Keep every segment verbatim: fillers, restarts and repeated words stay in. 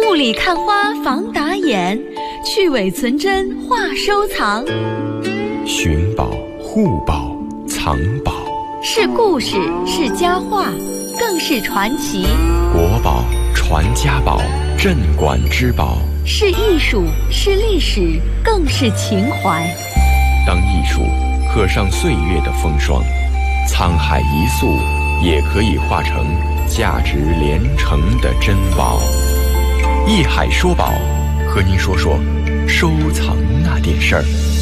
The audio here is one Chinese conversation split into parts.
雾里看花防打眼，去伪存真话收藏。 寻宝、护宝、藏宝， 是故事，是佳话，更是传奇。 国宝、传家宝，镇馆之宝， 是艺术，是历史，更是情怀。 当艺术刻上岁月的风霜，沧海一粟也可以化成价值连城的珍宝。艺海说宝，和您说说收藏那点事儿。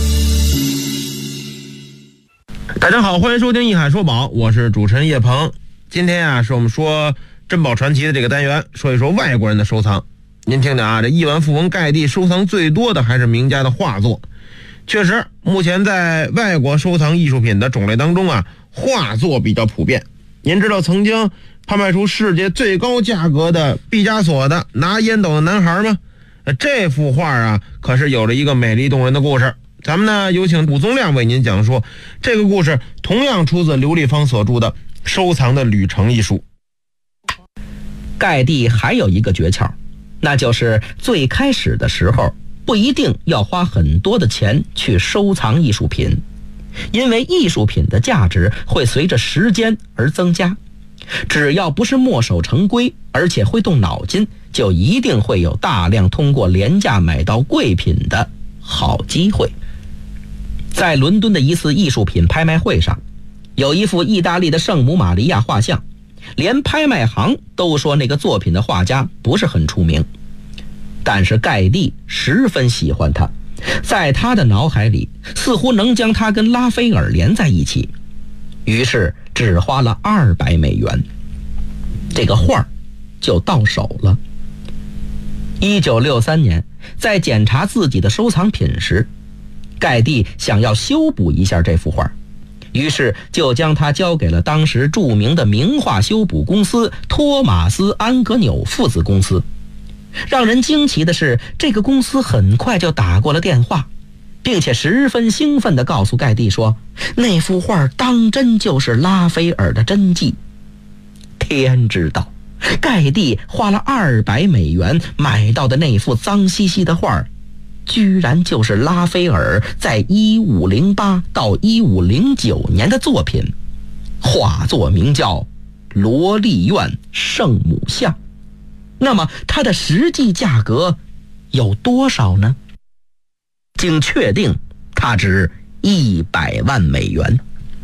大家好，欢迎收听艺海说宝，我是主持人叶鹏。今天啊，是我们说珍宝传奇的这个单元，说一说外国人的收藏。您听听啊，这亿万富翁盖蒂收藏最多的还是名家的画作。确实，目前在外国收藏艺术品的种类当中啊，画作比较普遍。您知道曾经拍卖出世界最高价格的毕加索的拿烟斗的男孩吗？这幅画啊，可是有着一个美丽动人的故事。咱们呢，有请武宗亮为您讲述这个故事，同样出自刘立芳所著的《收藏的旅程》一书。 盖蒂还有一个诀窍，那就是最开始的时候不一定要花很多的钱去收藏艺术品，因为艺术品的价值会随着时间而增加。只要不是墨守成规，而且会动脑筋，就一定会有大量通过廉价买到贵品的好机会。在伦敦的一次艺术品拍卖会上，有一幅意大利的圣母玛利亚画像，连拍卖行都说那个作品的画家不是很出名，但是盖蒂十分喜欢他，在他的脑海里似乎能将他跟拉斐尔连在一起，于是只花了二百美元，这个画就到手了。一九六三年，在检查自己的收藏品时，盖蒂想要修补一下这幅画，于是就将它交给了当时著名的名画修补公司托马斯·安格纽父子公司。让人惊奇的是，这个公司很快就打过了电话，并且十分兴奋地告诉盖蒂说，那幅画当真就是拉斐尔的真迹。天知道，盖蒂花了二百美元买到的那幅脏兮兮的画，居然就是拉斐尔在一五零八到一五零九年的作品，画作名叫《罗丽苑圣母像》。那么它的实际价格有多少呢？经确定，它值一百万美元。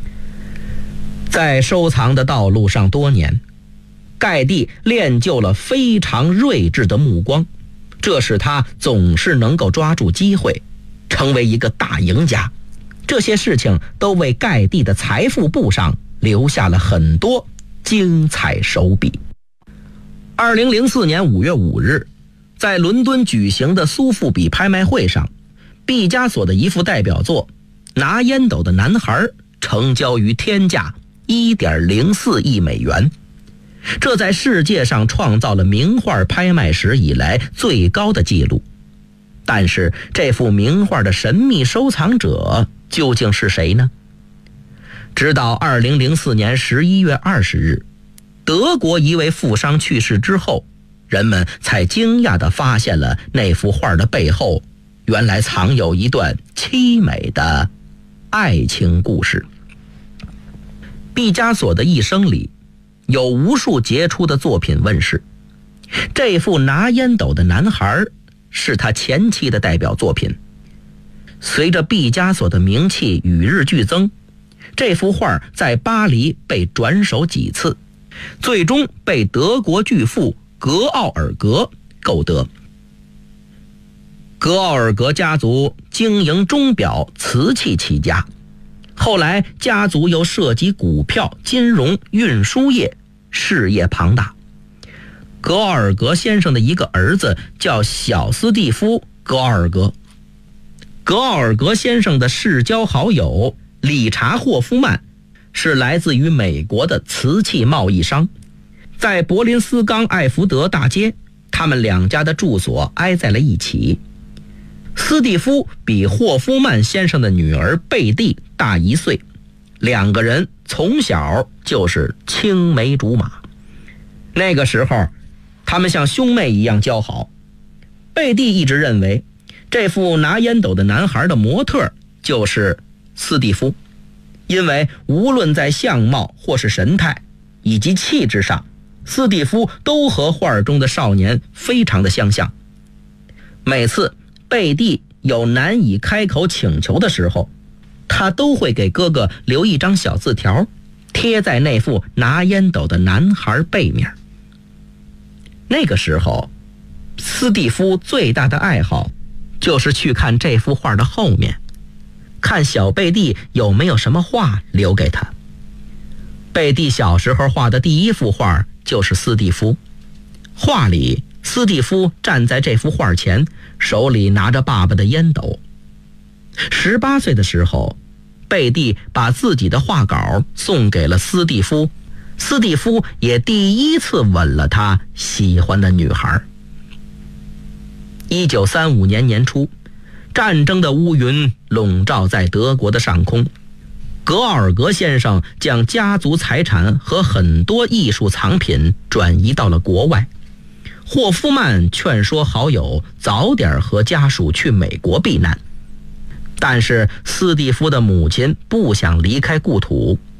在收藏的道路上多年，盖蒂练就了非常睿智的目光，这使他总是能够抓住机会，成为一个大赢家。这些事情都为盖蒂的财富簿上留下了很多精彩手笔。二零零四年五月五日，在伦敦举行的苏富比拍卖会上，毕加索的一幅代表作《拿烟斗的男孩》成交于天价 一点零四亿美元，这在世界上创造了名画拍卖史以来最高的纪录。但是这幅名画的神秘收藏者究竟是谁呢？直到二零零四年十一月二十日，德国一位富商去世之后，人们才惊讶地发现了那幅画的背后原来藏有一段凄美的爱情故事。毕加索的一生里有无数杰出的作品问世，这幅拿烟斗的男孩是他前期的代表作品。随着毕加索的名气与日俱增，这幅画在巴黎被转手几次，最终被德国巨富格奥尔格购得。格奥尔格家族经营钟表、瓷器起家，后来家族又涉及股票、金融、运输业，事业庞大。格奥尔格先生的一个儿子叫小斯蒂夫·格奥尔格。格奥尔格先生的世交好友理查·霍夫曼是来自于美国的瓷器贸易商，在柏林斯冈艾福德大街，他们两家的住所挨在了一起。斯蒂夫比霍夫曼先生的女儿贝蒂大一岁，两个人从小就是青梅竹马。那个时候他们像兄妹一样交好， 贝蒂一直认为这副拿烟斗的男孩的模特就是斯蒂夫，因为无论在相貌或是神态以及气质上，斯蒂夫都和画中的少年非常的相像。每次贝蒂有难以开口请求的时候，他都会给哥哥留一张小字条，贴在那副拿烟斗的男孩背面。那个时候，斯蒂夫最大的爱好就是去看这幅画的后面，看小贝蒂有没有什么话留给他。贝蒂小时候画的第一幅画就是斯蒂夫，画里斯蒂夫站在这幅画前，手里拿着爸爸的烟斗。十八岁的时候，贝蒂把自己的画稿送给了斯蒂夫，斯蒂夫也第一次吻了他喜欢的女孩。一九三五年年初，战争的乌云笼罩在德国的上空，格奥尔格先生将家族财产和很多艺术藏品转移到了国外。霍夫曼劝说好友早点和家属去美国避难，但是斯蒂夫的母亲不想离开故土，